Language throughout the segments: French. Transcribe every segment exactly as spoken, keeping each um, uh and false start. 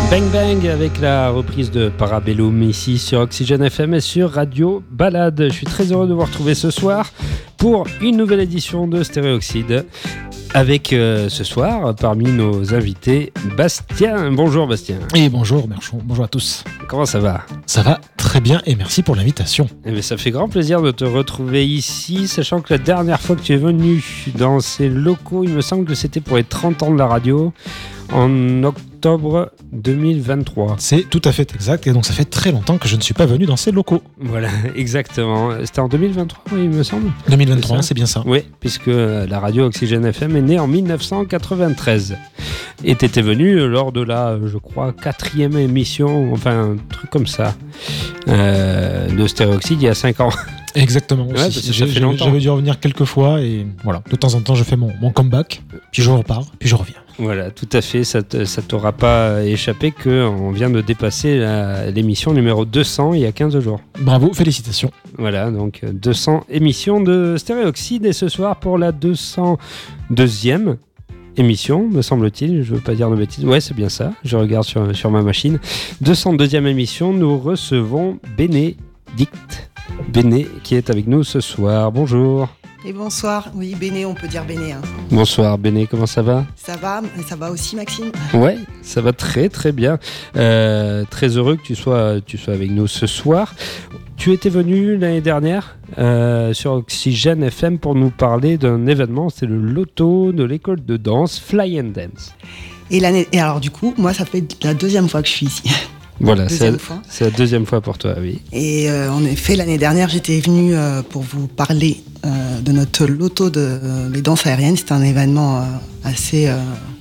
Bang Bang avec la reprise de Parabellum ici sur Oxygène F M et sur Radio Balade. Je suis très heureux de vous retrouver ce soir pour une nouvelle édition de Stéréoxyde avec euh, ce soir parmi nos invités Bastien. Bonjour Bastien. Et bonjour Merchon, bonjour à tous. Comment ça va ? Ça va très bien et merci pour l'invitation. Eh bien, ça fait grand plaisir de te retrouver ici, sachant que la dernière fois que tu es venu dans ces locaux, il me semble que c'était pour les trente ans de la radio, en octobre deux mille vingt-trois. C'est tout à fait exact et donc ça fait très longtemps que je ne suis pas venu dans ces locaux. Voilà, exactement. C'était en deux mille vingt-trois, oui, il me semble. deux mille vingt-trois, c'est, c'est bien ça. Oui, puisque la radio Oxygène F M est née en dix-neuf cent quatre-vingt-treize. Et tu étais venu lors de la, je crois, quatrième émission, enfin un truc comme ça, euh, de Stéréoxyde il y a cinq ans. Exactement. Ouais, aussi. ça fait longtemps. J'avais dû revenir quelques fois et voilà, de temps en temps je fais mon, mon comeback, puis je repars, puis je reviens. Voilà, tout à fait, ça ne t'aura pas échappé qu'on vient de dépasser la, l'émission numéro deux cents il y a quinze jours. Bravo, félicitations. Voilà, donc deux cents émissions de Stéréoxyde et ce soir pour la deux cent deuxième émission, me semble-t-il, je ne veux pas dire de bêtises, ouais c'est bien ça, je regarde sur, sur ma machine. deux cent deuxième émission, nous recevons Bénédicte. Béné qui est avec nous ce soir, bonjour. Et bonsoir, oui Béné, on peut dire Béné. Hein. Bonsoir Béné, comment ça va ? Ça va, et ça va aussi Maxime ? Ouais, ça va très très bien. Euh, très heureux que tu sois, tu sois avec nous ce soir. Tu étais venu l'année dernière euh, sur Oxygène F M pour nous parler d'un événement, c'est le loto de l'école de danse Fly and Dance. Et, l'année, et alors du coup, moi ça fait la deuxième fois que je suis ici. Voilà, c'est la, fois. c'est la deuxième fois pour toi, oui. Et euh, en effet, l'année dernière, j'étais venue euh, pour vous parler euh, de notre loto de euh, les danses aériennes. C'était un événement euh, assez euh,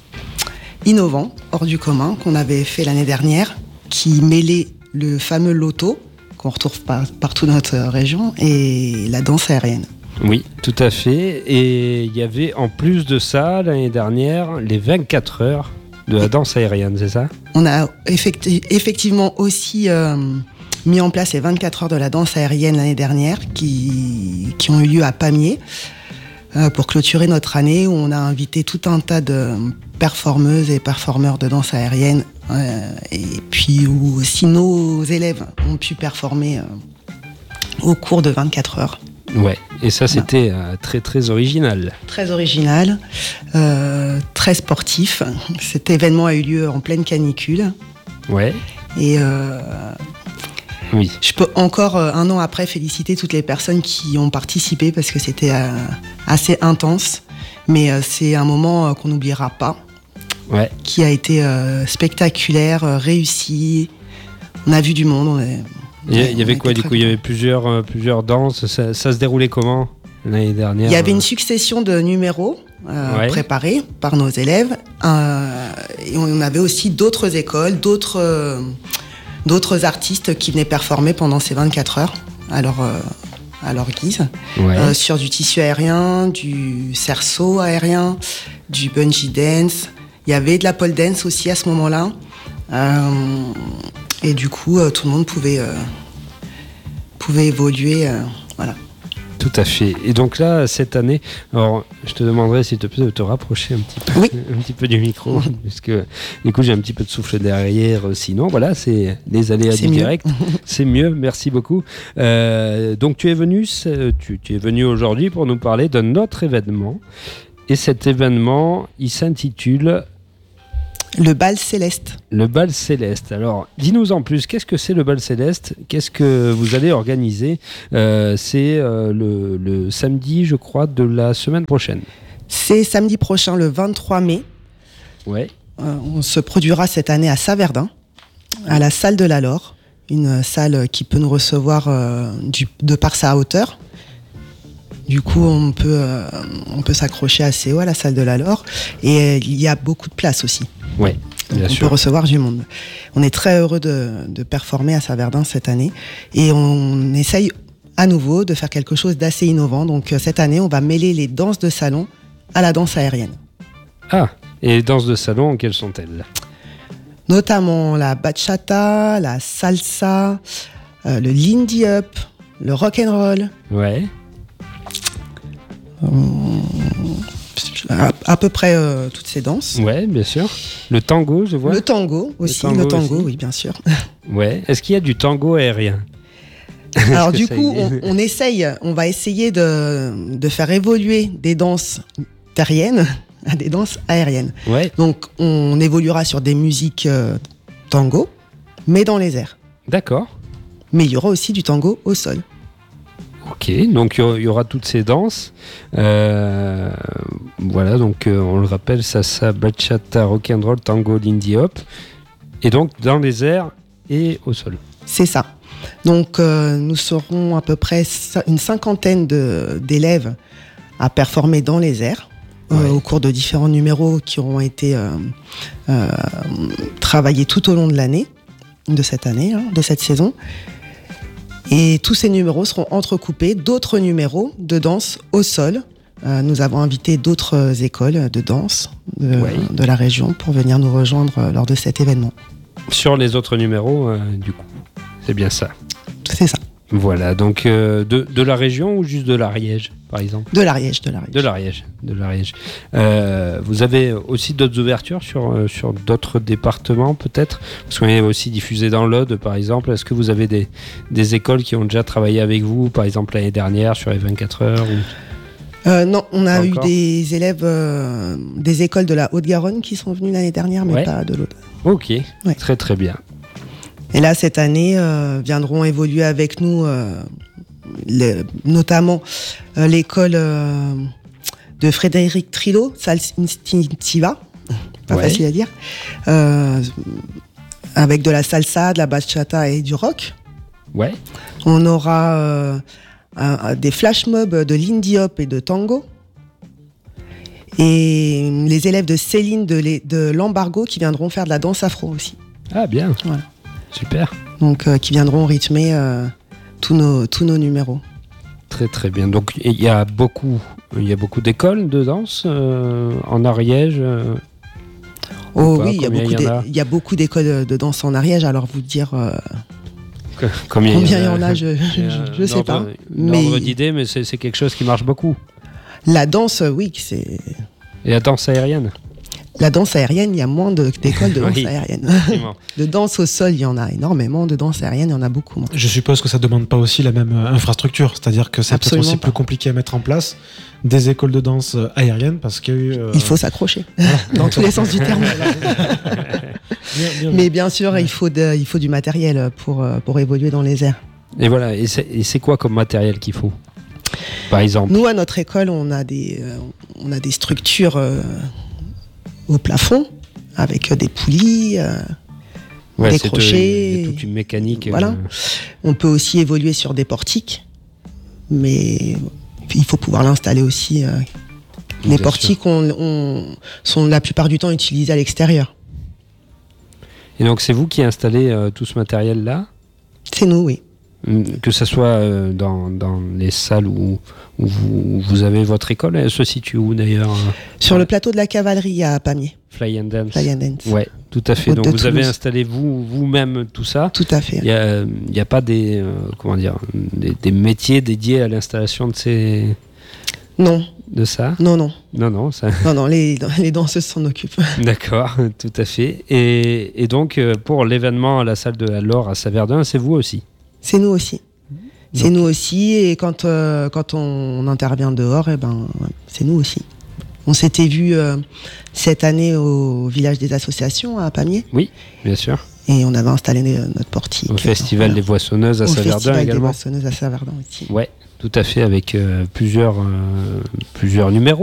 innovant, hors du commun, qu'on avait fait l'année dernière, qui mêlait le fameux loto, qu'on retrouve par, partout dans notre région, et la danse aérienne. Oui, tout à fait. Et il y avait en plus de ça, l'année dernière, les vingt-quatre heures de la danse aérienne, c'est ça ? On a effecti- effectivement aussi euh, mis en place les vingt-quatre heures de la danse aérienne l'année dernière qui, qui ont eu lieu à Pamiers euh, pour clôturer notre année où on a invité tout un tas de performeuses et performeurs de danse aérienne euh, et puis où aussi nos élèves ont pu performer euh, au cours de vingt-quatre heures. Ouais, et ça c'était euh, très très original. Très original, euh, très sportif. Cet événement a eu lieu en pleine canicule. Ouais. Et euh, oui. Je peux encore, euh, un an après, féliciter toutes les personnes qui ont participé parce que c'était euh, assez intense. Mais euh, c'est un moment euh, qu'on n'oubliera pas. Ouais. Qui a été euh, spectaculaire, euh, réussi. On a vu du monde. On est, Il y, y avait quoi du coup ? Il y avait plusieurs, euh, plusieurs danses. Ça, ça se déroulait comment l'année dernière ? Il y avait une succession de numéros euh, ouais. préparés par nos élèves. Euh, et on avait aussi d'autres écoles, d'autres, euh, d'autres artistes qui venaient performer pendant ces vingt-quatre heures à leur, euh, à leur guise. Ouais. Euh, sur du tissu aérien, du cerceau aérien, du bungee dance. Il y avait de la pole dance aussi à ce moment-là. Euh, et du coup, euh, tout le monde pouvait, euh, pouvait évoluer. Euh, voilà. Tout à fait. Et donc là, cette année, alors je te demanderais s'il te plaît de te rapprocher un petit peu, oui. un petit peu du micro, puisque du coup j'ai un petit peu de souffle derrière. Sinon, voilà, c'est les aléas c'est du mieux. direct. C'est mieux. Merci beaucoup. Euh, donc tu es venu, tu, tu es venu aujourd'hui pour nous parler d'un autre événement. Et cet événement, il s'intitule Le bal céleste. Le bal céleste. Alors, dis-nous en plus, qu'est-ce que c'est le bal céleste ? Qu'est-ce que vous allez organiser ? euh, C'est euh, le, le samedi, je crois, de la semaine prochaine. C'est samedi prochain, le vingt-trois mai. Ouais. Euh, on se produira cette année à Saverdun, à la salle de la Laure, une salle qui peut nous recevoir euh, du, de par sa hauteur. Du coup, on peut, euh, on peut s'accrocher assez haut à la salle de la Laure. Et euh, il y a beaucoup de place aussi. Oui, bien on sûr. peut recevoir du monde. On est très heureux de, de performer à Saverdun cette année. Et on essaye à nouveau de faire quelque chose d'assez innovant. Donc cette année, on va mêler les danses de salon à la danse aérienne. Ah, et les danses de salon, quelles sont-elles ? Notamment la bachata, la salsa, euh, le lindy hop, le rock and roll. Ouais. Euh, à, à peu près euh, toutes ces danses. Ouais, bien sûr. Le tango, je vois. Le tango aussi, le tango, le tango aussi. Oui, bien sûr. Ouais. Est-ce qu'il y a du tango aérien? Alors du coup, on, on essaye, on va essayer de, de faire évoluer des danses terriennes à des danses aériennes. Ouais. Donc on évoluera sur des musiques euh, tango, mais dans les airs. D'accord. Mais il y aura aussi du tango au sol. Ok, donc il y aura toutes ces danses. Euh, voilà, donc euh, on le rappelle, salsa, bachata, rock'n'roll, tango, lindy hop. Et donc dans les airs et au sol. C'est ça. Donc euh, nous serons à peu près une cinquantaine de, d'élèves à performer dans les airs euh, ouais. au cours de différents numéros qui auront été euh, euh, travaillés tout au long de l'année, de cette année, hein, de cette saison. Et tous ces numéros seront entrecoupés d'autres numéros de danse au sol. Euh, nous avons invité d'autres écoles de danse de, ouais. de la région pour venir nous rejoindre lors de cet événement. Sur les autres numéros, euh, du coup, c'est bien ça. C'est ça. Voilà, donc euh, de, de la région ou juste de l'Ariège, par exemple? De l'Ariège, de l'Ariège. De l'Ariège, de l'Ariège. Euh, vous avez aussi d'autres ouvertures sur, euh, sur d'autres départements, peut-être? Parce qu'on est aussi diffusé dans l'Aude, par exemple. Est-ce que vous avez des, des écoles qui ont déjà travaillé avec vous, par exemple l'année dernière, sur les vingt-quatre heures ou... euh, Non, on a pas eu encore des élèves euh, des écoles de la Haute-Garonne qui sont venus l'année dernière, mais ouais. pas de l'Aude. Ok, ouais. Très très bien. Et là, cette année, euh, viendront évoluer avec nous, euh, les, notamment euh, l'école euh, de Frédéric Trillo, Salsintiva, pas ouais. facile à dire, euh, avec de la salsa, de la bachata et du rock. Ouais. On aura euh, un, des flash mobs de lindy hop et de tango. Et les élèves de Céline de, les, de l'embargo qui viendront faire de la danse afro aussi. Ah bien. Voilà. Super. Donc, euh, qui viendront rythmer euh, tous, nos, tous nos numéros. Très très bien. Donc il y a beaucoup, il y a beaucoup d'écoles de danse euh, en Ariège. Euh, oh oui, il y, a beaucoup y, il y a beaucoup d'écoles de danse en Ariège. Alors vous dire euh, combien, combien il y en a, je ne sais pas. Une mais ordre d'idée, mais c'est, c'est quelque chose qui marche beaucoup. La danse, oui, c'est. Et la danse aérienne? La danse aérienne, il y a moins de, d'écoles de danse oui, aérienne. De danse au sol, il y en a énormément. De danse aérienne, il y en a beaucoup moins. Je suppose que ça ne demande pas aussi la même infrastructure. C'est-à-dire que c'est Absolument peut-être aussi pas. plus compliqué à mettre en place des écoles de danse aériennes parce que... Euh... Il faut s'accrocher, dans tous les sens du terme. bien, bien, Mais bien sûr, ouais. il, faut de, il faut du matériel pour, pour évoluer dans les airs. Et voilà, et c'est, et c'est quoi comme matériel qu'il faut, par exemple? Nous, à notre école, on a des, euh, on a des structures... Euh, au plafond, avec des poulies, euh, ouais, des crochets. C'est toute une mécanique. Voilà. Euh... On peut aussi évoluer sur des portiques, mais il faut pouvoir l'installer aussi. Euh, les Bien portiques on, on, sont la plupart du temps utilisés à l'extérieur. Et donc c'est vous qui installez euh, tout ce matériel-là? C'est nous, oui. Que ce soit euh, dans, dans les salles où, où, vous, où vous avez votre école, elle se situe où d'ailleurs? Sur ouais. le plateau de la Cavalerie à Pamiers. Fly and Dance. Fly and Dance. Ouais, tout à fait. Route Donc vous Toulouse. avez installé vous, vous-même tout ça. Tout à fait. Il n'y a, y a pas des, euh, comment dire, des, des métiers dédiés à l'installation de ces... Non. De ça? Non, non. Non, non. Ça... Non, non, les, les danseuses s'en occupent. D'accord, tout à fait. Et, et donc, pour l'événement à la salle de la Laure à Saverdun, c'est vous aussi? C'est nous aussi. C'est donc. nous aussi. Et quand, euh, quand on, on intervient dehors, eh ben, c'est nous aussi. On s'était vu euh, cette année au village des associations à Pamiers. Oui, bien sûr. Et on avait installé notre portique. Au Festival voilà. des Boissonneuses à au Saverdun Festival également. Des Boissonneuses à Saverdun aussi. Ouais, tout à fait, avec euh, plusieurs, euh, plusieurs numéros.